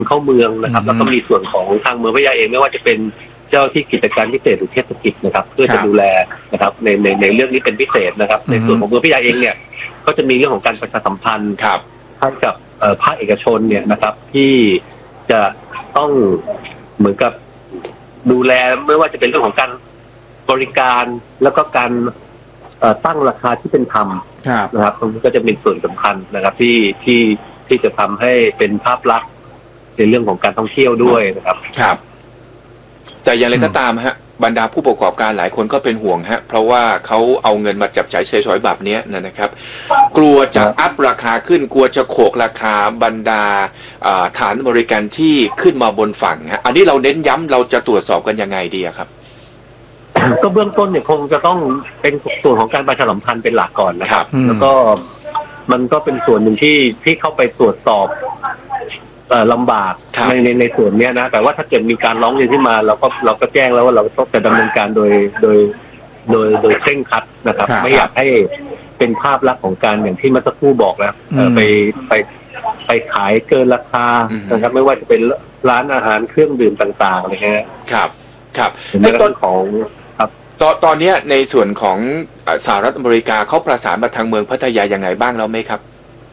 เข้าเมืองนะครับแล้วก็มีส่วนของทางเมืองพัทยาเองไม่ว่าจะเป็นเจ้าที่กิจการพิเศษหรือเทศกิจนะครับเพื่อจะดูแลนะครับในเรื่องนี้เป็นพิเศษนะครับในส่วนของเมืองพัทยาเองเนี่ยก็จะมีเรื่องของการประชาสัมพันธ์ให้กับภาคเอกชนเนี่ยนะครับที่จะต้องเหมือนกับดูแลไม่ว่าจะเป็นเรื่องของการบริการแล้วก็การตั้งราคาที่เป็นธรรมนะครับตรงนี้ก็จะเป็นส่วนสำคัญนะครับที่จะทำให้เป็นภาพลักษณ์ในเรื่องของการท่องเที่ยวด้วยนะครับครับแต่อย่างไรก็ตามฮะบรรดาผู้ประกอบการหลายคนก็เป็นห่วงฮะเพราะว่าเขาเอาเงินมาจับจ่ายใช้สอยแบบนี้นะครับกลัวจะอัพราคาขึ้นกลัวจะโขกราคาบรรดาฐานบริการที่ขึ้นมาบนฝั่งฮะอันนี้เราเน้นย้ำเราจะตรวจสอบกันยังไงดีครับก็เบื้องต้นเนี่ยคงจะต้องเป็นส่วนของการประชาสัมพันธ์เป็นหลักก่อนนะครับแล้วก็มันก็เป็นส่วนหนึ่งที่เข้าไปตรวจสอบลำบากในส่วนนี้นะแต่ว่าถ้าเกิดมีการร้องเรียนขึ้นมาเราก็แจ้งแล้วว่าเราต้องจะดำเนินการโดยเคร่งครัดนะครับไม่อยากให้เป็นภาพลักษณ์ของการอย่างที่เมื่อสักครู่บอกแล้วไปขายเกินราคานะครับไม่ว่าจะเป็นร้านอาหารเครื่องดื่มต่างๆอะไรเงี้ยครับในต้นของตอนนี้ในส่วนของสหรัฐอเมริกาเขาประสานมาทางเมืองพัทยายังไงบ้างแล้วไหมครับ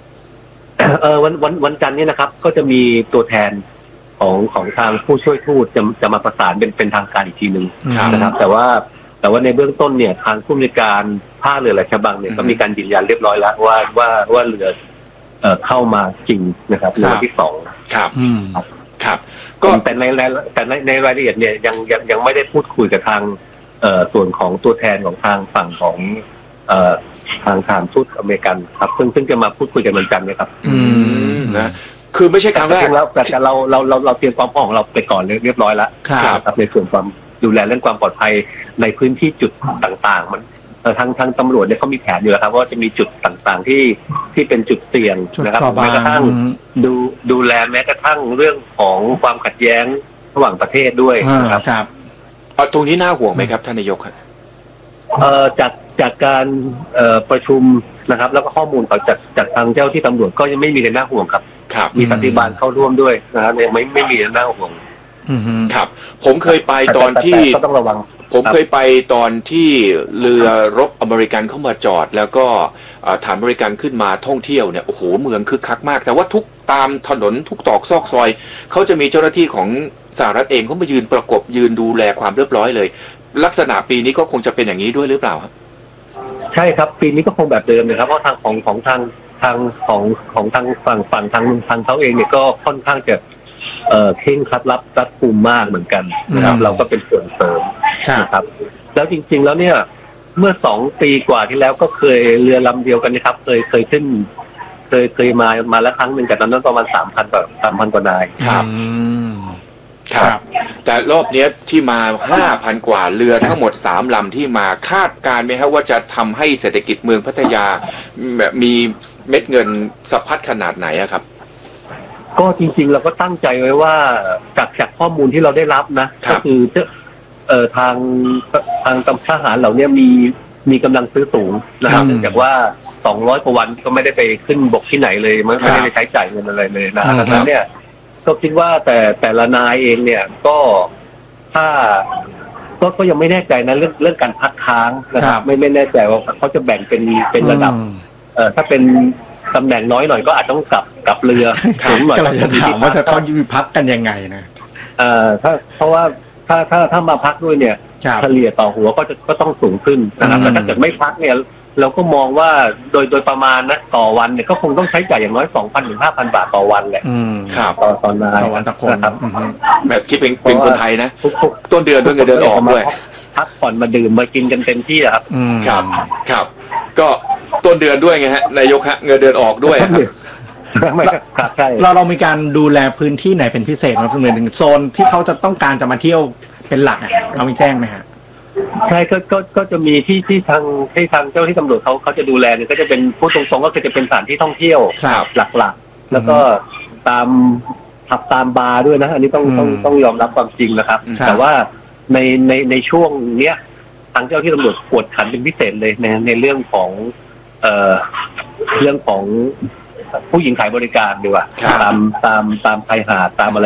วันจันทร์นี้นะครับก็จะมีตัวแทนของทางผู้ช่วยทูตจะมาประสานเป็นทางการอีกทีหนึ่งนะครับแต่ว่าในเบื้องต้นเนี่ยทางผู้บริการท่าเรือแหลมฉบังเนี่ยก็มีการยืนยันเรียบร้อยแล้วว่าเรือเข้ามาจริงนะครับในวันที่2 ครับก็แต่ในรายละเอียดเนี่ยยังไม่ได้พูดคุยกับทางส่วนของตัวแทนของทางฝั่งของทางการทูตอเมริกันครับซึ่งจะมาพูดคุยกันวันจันทร์นะครับนะคือไม่ใช่ครั้งแรกแล้วแต่เราเตรียมความพร้อมของเราไปก่อนเรียบร้อยแล้วครับในส่วนความดูแลเรื่องความปลอดภัยในพื้นที่จุดต่างๆมันทางตำรวจเนี่ยเขามีแผนอยู่แล้วครับว่าจะมีจุดต่างๆที่เป็นจุดเสี่ยงนะครับแม้กระทั่งดูแลแม้กระทั่งเรื่องของความขัดแย้งระหว่างประเทศด้วยนะครับตรงนี้น่าห่วงไหมครับท่านนายกครับจากการประชุมนะครับแล้วก็ข้อมูลจากทางเจ้าที่ตำรวจก็ยังไม่มีอะไรน่าห่วงครับมีสันติบาลเข้าร่วมด้วยนะครับยังไม่มีอะไรน่าห่วงครับผมเคยไปตอนที่ต้องระวังผมเคยไปตอนที่เรือรบอเมริกันเข้ามาจอดแล้วก็ฐานบริการขึ้นมาท่องเที่ยวเนี่ยโอ้โหเมืองคึกคักมากแต่ว่าทุกตามถนนทุกตอกซอกซอยเขาจะมีเจ้าหน้าที่ของสหรัฐเองเขามายืนประกบยืนดูแลความเรียบร้อยเลยลักษณะปีนี้ก็คงจะเป็นอย่างนี้ด้วยหรือเปล่าครับใช่ครับปีนี้ก็คงแบบเดิมนะครับเพราะทางของทางฝั่งทางเขาเองเนี่ยก็ค่อนข้างจะเคร่งครัดรัดกุมมากเหมือนกันนะครับเราก็เป็นส่วนเสริมนะครับแล้วจริงๆแล้วเนี่ยเมื่อ2 ปีกว่าที่แล้วก็เคยเรือลำเดียวกันนะครับเคยขึ้นเคยมาแล้วครั้งหนึ่งแต่ตอนนั้นประมาณ3,000 กว่านายครับแต่รอบนี้ที่มา 5,000 กว่าเรือทั้งหมด3 ลำที่มาคาดการณ์ไหมครับว่าจะทำให้เศรษฐกิจเมืองพัทยามีเม็ดเงินสะพัดขนาดไหนครับก็จริงๆเราก็ตั้งใจไว้ว่าจากข้อมูลที่เราได้รับนะก็คือทางทหารเหล่านี้มีกำลังซื้อสูงนะครับเนื่องจากว่า200 กว่าวันก็ไม่ได้ไปขึ้นบกที่ไหนเลยไม่ได้ไปใช้จ่ายเงินอะไรเลยนะดังนั้นเนี่ยก็คิดว่าแต่ละนายเองเนี่ยก็ถ้าก็ยังไม่แน่ใจนะเรื่องการพักค้างนะครับไม่แน่ใจว่าเขาจะแบ่งเป็นระดับถ้าเป็นตำแหน่งน้อยหน่อยก็อาจต้องกลับเรือสูงหน่อยก็จะถามว่าจะเขาอยู่พักกันยังไงนะถ้าเพราะว่าถ้ามาพักด้วยเนี่ยเฉลี่ยต่อหัวก็ต้องสูงขึ้นนะครับแต่ถ้าเกิดไม่พักเนี่ยเราก็มองว่าโดยประมาณนะต่อวันเนี่ยก็คงต้องใช้จ่ายอย่างน้อย 2,000 ถึง 5,000 บาทต่อวันแหละต่อนายต่อวันต่อคนนะครับแบบคิดเป็นคนไทยนะต้นเดือนด้วยเงินเดือนออกด้วยพักผ่อนมาดื่มมากินกันเต็มที่ครับครับก็ต้นเดือนด้วยไงฮะนายกฮะเงินเดือนออกด้วยครับใช่เรามีการดูแลพื้นที่ไหนเป็นพิเศษไหมครับในโซนที่เขาจะต้องการจะมาเที่ยวเป็นหลักเรามีแจ้งไหมฮะใช่ก็จะมีที่ทางเจ้าที่ตำรวจเขาจะดูแลเนี่ยก็จะเป็นพูดตรงๆก็คือจะเป็นสถานที่ท่องเที่ยวหลักๆแล้วก็ตามผับตามบาร์ด้วยนะอันนี้ต้องยอมรับความจริงนะครับแต่ว่าในช่วงเนี้ยทางเจ้าที่ตำรวจกวดขันเป็นพิเศษเลยในเรื่องของผู้หญิงขายบริการดีกว่าตามชายหาดตามอะไร